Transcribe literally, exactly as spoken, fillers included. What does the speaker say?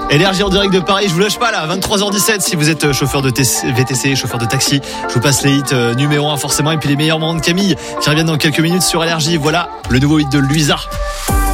Énergie en direct de Paris, je vous lâche pas là, vingt-trois heures dix-sept. Si vous êtes chauffeur de V T C, chauffeur de taxi, je vous passe les hits euh, numéro un forcément. Et puis les meilleurs moments de Camille qui reviennent dans quelques minutes sur Énergie. Voilà le nouveau hit de Luisa.